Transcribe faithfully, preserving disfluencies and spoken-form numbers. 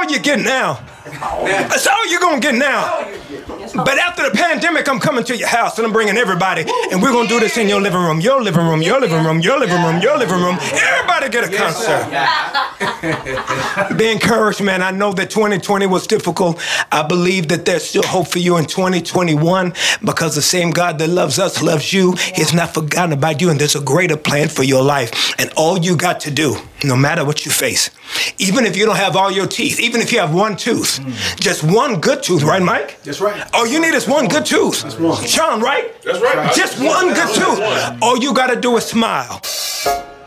all you get now. That's all you're going to get now. But after the pandemic, I'm coming to your house and I'm bringing everybody. And we're going to do this in your living room, your living room, your living room, your living room, your living room. Everybody get a concert. Be encouraged, man. I know that twenty twenty was difficult. I believe that there's still hope for you in twenty twenty-one because the same God that loves us loves you. He's not forgotten about you, and there's a greater plan for your life. And all you got to do, no matter what you face, even if you don't have all your teeth, even if you have one tooth, mm. just one good tooth, right, Mike? That's right. All you need is one good tooth. That's right. Sean, right? That's right. Just one good tooth. All you got to do is smile.